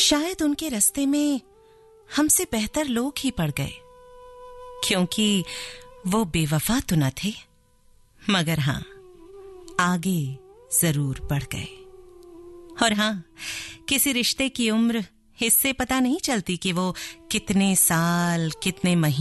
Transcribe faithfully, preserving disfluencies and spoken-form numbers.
शायद उनके रास्ते में हमसे बेहतर लोग ही पड़ गए, क्योंकि वो बेवफा तो न थे, मगर हां, आगे जरूर बढ़ गए। और हां, किसी रिश्ते की उम्र इससे पता नहीं चलती कि वो कितने साल, कितने महीने